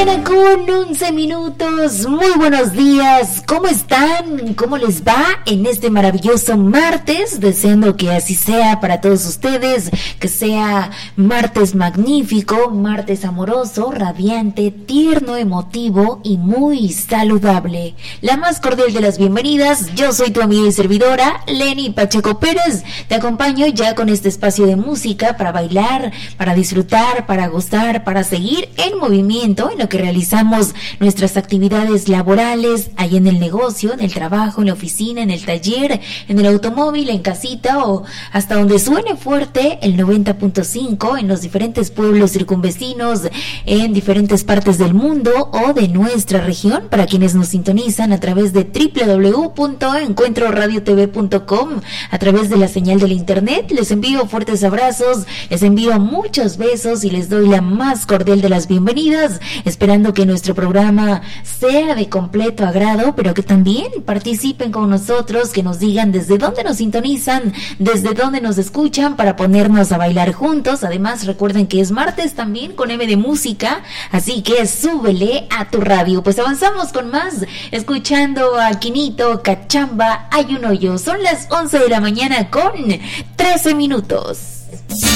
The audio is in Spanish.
mañana con 11 minutos. Muy buenos días. ¿Cómo están? ¿Cómo les va en este maravilloso martes? Deseando que así sea para todos ustedes, que sea martes magnífico, martes amoroso, radiante, tierno, emotivo y muy saludable. La más cordial de las bienvenidas. Yo soy tu amiga y servidora, Lenny Pacheco Pérez. Te acompaño ya con este espacio de música para bailar, para disfrutar, para gozar, para seguir en movimiento en lo que realizamos nuestras actividades laborales, ahí en el negocio, en el trabajo, en la oficina, en el taller, en el automóvil, en casita o hasta donde suene fuerte el 90.5 en los diferentes pueblos circunvecinos, en diferentes partes del mundo o de nuestra región, para quienes nos sintonizan a través de www.encuentroradiotv.com, a través de la señal del internet. Les envío fuertes abrazos, les envío muchos besos y les doy la más cordial de las bienvenidas, esperando que nuestro programa sea de completo agrado, pero que también participen con nosotros, que nos digan desde dónde nos sintonizan, desde dónde nos escuchan, para ponernos a bailar juntos. Además, recuerden que es martes también con M de música, así que súbele a tu radio. Pues avanzamos con más, escuchando a Quinito, Cachamba, Hay un hoyo. Son las 11 de la mañana con 13 minutos.